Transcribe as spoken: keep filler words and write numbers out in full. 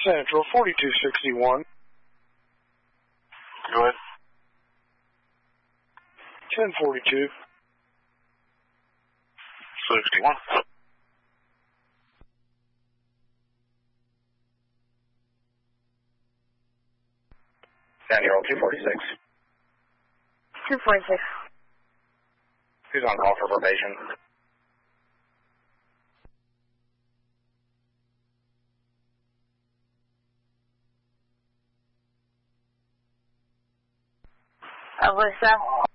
Central, forty-two sixty-one. Go ahead. ten forty-two. sixty-one. San Hero two forty-six. two forty-six. Who's on call for probation? Alyssa.